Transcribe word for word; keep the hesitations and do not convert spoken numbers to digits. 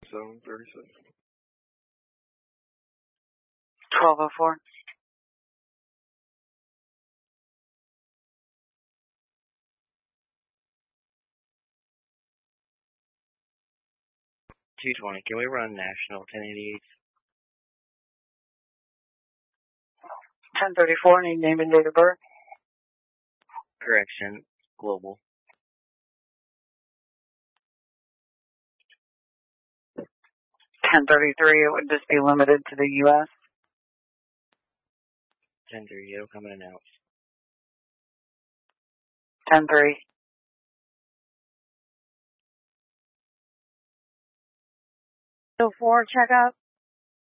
seven thirty-six. twelve oh four. two twenty, can we run national ten eighty-eight? ten thirty-four, need name and date of birth. Correction, global. ten thirty-three, it would just be limited to the U S ten three, it'll come in and out. ten three. oh four, check out.